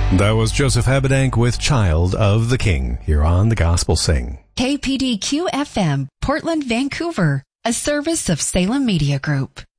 That was Joseph Habedank with Child of the King here on The Gospel Sing. KPDQ FM, Portland, Vancouver, a service of Salem Media Group.